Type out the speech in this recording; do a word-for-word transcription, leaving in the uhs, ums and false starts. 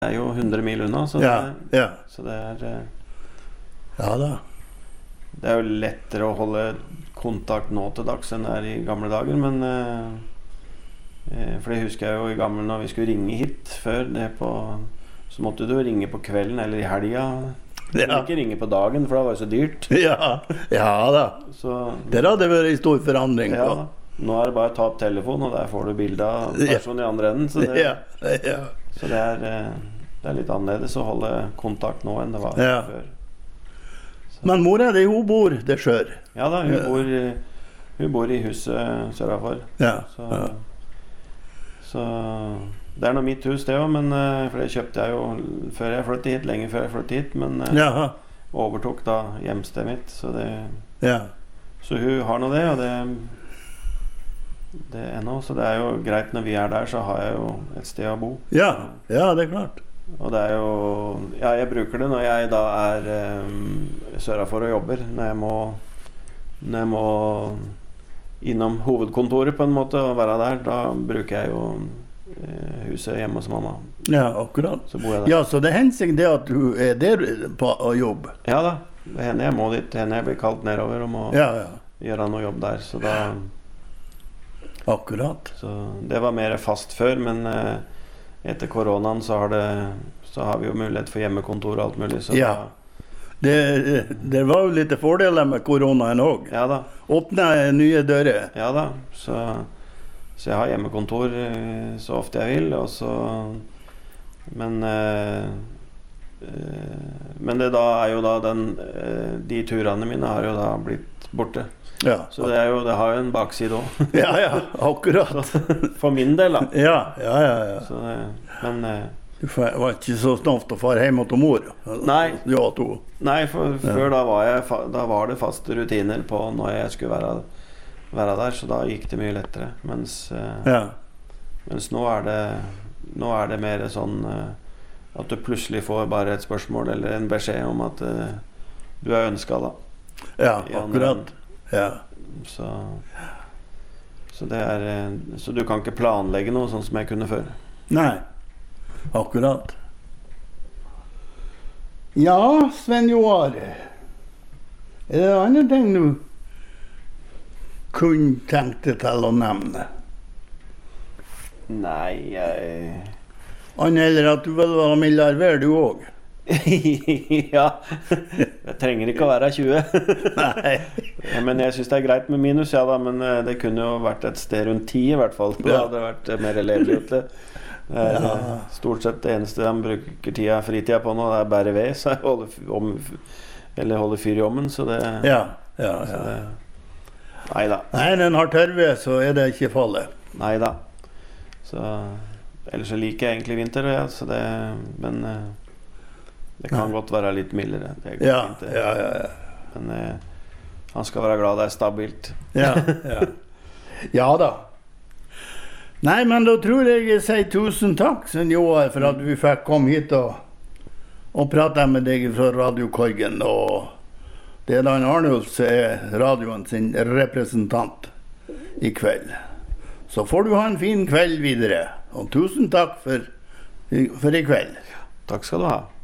er jo hundre mil unna, så, Ja, det, ja. så det er eh, Ja da. Det er jo lettere å holde kontakt nå til dags enn det er i gamle dager, men eh, eh, for det husker jeg jo i gamle når vi skulle ringe hit før det på, så måtte du ringe på kvelden eller i helga. Du kunne Ja. ikke ringe på dagen, for det var jo så dyrt. Ja, ja da. Så, Det hadde vært en stor forandring. ja, på. nå er det bare å ta opp telefonen, og der får du bilde av Ja. personen i andre enden. Så det, Ja, ja. så det, er, eh, det er litt annerledes å holde kontakt nå enn det var Ja. før. Men mora di, hun bor der sør. Ja da, hun bor, hun bor i huset sørafor. Ja. Så, Ja. så det er nå mitt hus det også, men, eh, for det kjøpte jeg jo før jeg flyttet hit, lenge før jeg flyttet hit, men eh, Jaha. overtok da hjemstedet mitt, så, det, Ja. så hun har nå det, og det, det er ennå, så det er jo greit når vi er der, så har jeg jo et sted å bo. Ja. Ja, det er klart. Og det er jo, ja, jeg bruker det når jeg da er um, sørafor og jobber, når jeg må, når jeg må innom hovedkontoret på en måte og være der, da bruker jeg jo eh, huset hjemme hos mamma. Ja, akkurat. Så bor jeg der. Ja, så det hender seg det at du er der på å jobbe. Ja da, det hender jeg må dit, det hender jeg blir kalt nedover og må Ja, ja. gjøre noe jobb der, så da, Akkurat. så det var mer fast før, men eh, etter koronaen så har det, så har vi jo mulighet for hjemmekontor og alt mulig, så Ja. Det, det var jo litt fordeler med koronaen òg. da, ja da. Åpne nye dører. Ja da, så, så jeg har hjemmekontor eh, så ofte jeg vil, og så men eh, eh, men det da er jo da den eh, de turene mine har jo da blitt borte. Ja, Så det er jo det har jo en bakside òg. ja, ja, akkurat. For min del, da. Ja, ja, ja, ja. Så, eh, men eh, Du fa- var ikke så snart å fare hjem til mor. Nei. Ja, to. nei, for før da var, jeg, fa- da var det faste rutiner på når jeg skulle være, være der, så da gikk det mye lettere. Mens, eh, Ja. mens nå er det nå er det mer sånn eh, at du plutselig får bare et spørsmål eller en beskjed om at eh, du er ønska, da. Ja, I andre akkurat. enden. Ja. Så, så det er eh, Så du kan ikke planlegge noe sånn som jeg kunne før. Nei, akkurat. Ja, Sven Joar. Er det andre ting du kunne tenkt deg til å nevne? Nei, jeg Annet eller at du vil være milliardær, du òg? Ja. Jeg trenger ikke å være tjue. Nei. Men jeg syns det er greit med minus, ja da. Men eh, det kunne jo vært et sted rundt ti, i hvert fall. Da Ja. hadde det vært eh, mer levelig. Det er Ja. eh, stort sett det eneste de bruker tida, fritida på nå, det er bære ved. Så jeg holder, f- om, eller holder fyr i ommen, så det, Ja, ja, så ja. det Nei da. Nei, den har tørrved, så er det ikke fallet. Nei da. Så ellers så liker jeg egentlig vinter, ja, så det, men eh, det kan godt være litt mildere. Det går Ja, fint, det. ja, ja, ja. Men eh, han skal være glad det er stabilt. Ja, ja. Ja da. Nei, men da tror jeg jeg sier tusen takk, Sven Joar, for at vi fikk komme hit og, og prate med deg fra Radio Korgen. Og det er Dan Arnulf som er radioen sin representant i kveld. Så får du ha en fin kveld videre. Og tusen takk for, for i kveld. Takk skal du ha.